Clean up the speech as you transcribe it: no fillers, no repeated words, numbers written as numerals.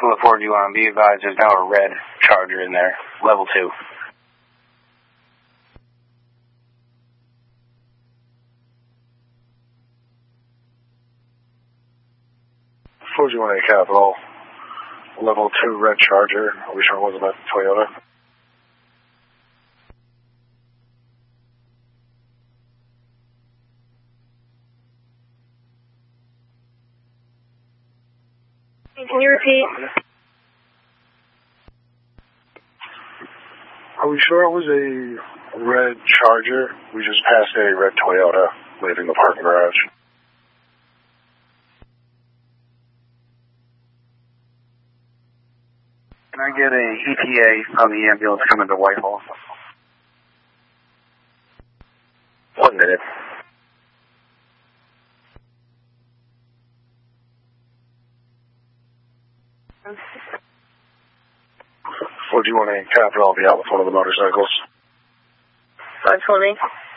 Alpha 4, do you want to be advised there's now a red Charger in there, level 2. Fuji 1A Capital, level 2 red Charger. Are we sure it wasn't a Toyota? Can you repeat? Are we sure it was a red Charger? We just passed a red Toyota leaving the parking garage. Can I get a ETA on the ambulance coming to Whitehall? 1 minute. Fuji 1A Capital, I'll be out with one of the motorcycles. 520.